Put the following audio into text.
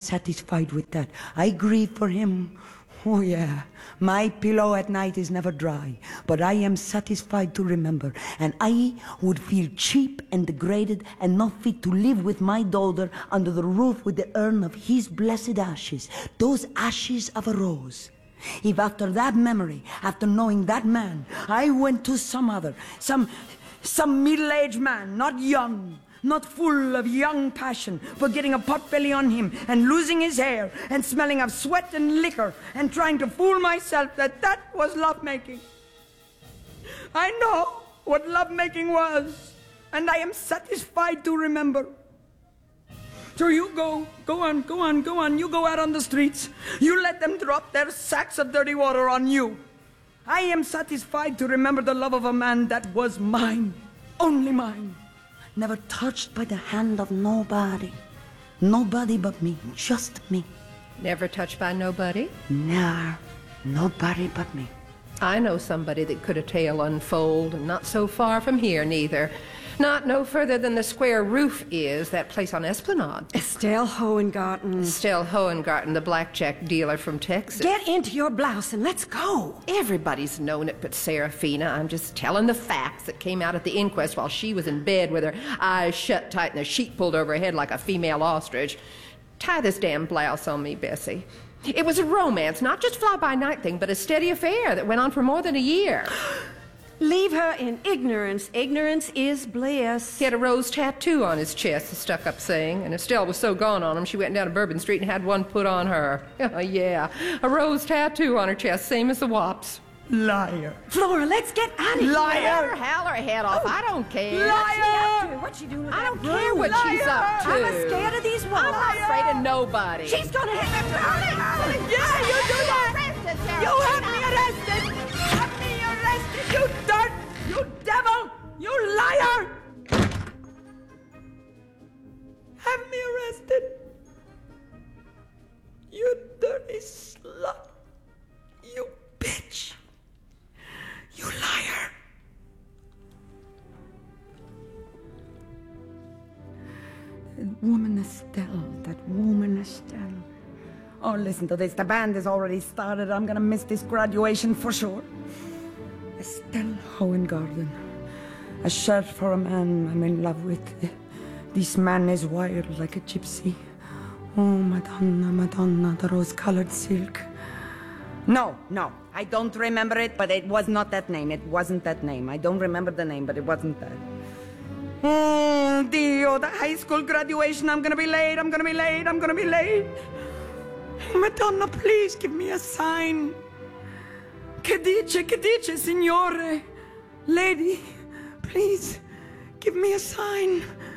satisfied with that. I grieve for him. Oh yeah, my pillow at night is never dry, but I am satisfied to remember, and I would feel cheap and degraded and not fit to live with my daughter under the roof with the urn of his blessed ashes, those ashes of a rose. If after that memory, after knowing that man, I went to some other, some middle-aged man, not young, not full of young passion, for getting a pot-belly on him and losing his hair and smelling of sweat and liquor and trying to fool myself that was lovemaking. I know what lovemaking was, and I am satisfied to remember. So you go on, you go out on the streets. You let them drop their sacks of dirty water on you. I am satisfied to remember the love of a man that was mine, only mine. Never touched by the hand of nobody. Nobody but me, just me. Never touched by nobody? Never, nobody but me. I know somebody that could a tale unfold, and not so far from here, neither. Not no further than the square roof is, that place on Esplanade. Estelle Hohengarten. Estelle Hohengarten, the blackjack dealer from Texas. Get into your blouse and let's go. Everybody's known it but Serafina. I'm just telling the facts that came out at the inquest while she was in bed with her eyes shut tight and the sheet pulled over her head like a female ostrich. Tie this damn blouse on me, Bessie. It was a romance, not just fly-by-night thing, but a steady affair that went on for more than a year. Leave her in ignorance. Ignorance is bliss. He had a rose tattoo on his chest, the stuck-up saying, and Estelle was so gone on him, she went down to Bourbon Street and had one put on her. Oh, yeah, a rose tattoo on her chest, same as the Wops. Liar. Flora, let's get out of here. Liar! Howl her head off. I don't care. Liar! What's she doing? I don't care what she's up to. I'm scared of these women. I'm not afraid of nobody. She's gonna hit me. Yeah, you do that! You have me arrested! Have me arrested, you dirt! You devil! You liar! Have me arrested! You dirty slut! You bitch! You liar! That woman Estelle. Oh, listen to this. The band is already started. I'm gonna miss this graduation for sure. Estelle Hohengarten. A shirt for a man I'm in love with. This man is wired like a gypsy. Oh, Madonna, the rose-colored silk. No, I don't remember it, but it was not that name. It wasn't that name. I don't remember the name, but it wasn't that. Oh, Dio, the high school graduation. I'm gonna be late. Madonna, please give me a sign. Che dice, signore? Lady, please, give me a sign.